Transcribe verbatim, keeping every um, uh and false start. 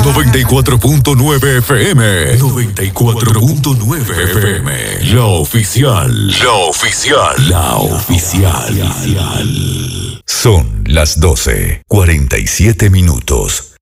noventa y cuatro punto nueve F M. noventa y cuatro punto nueve F M. La oficial. La oficial. La oficial. Son las doce, cuarenta y siete minutos.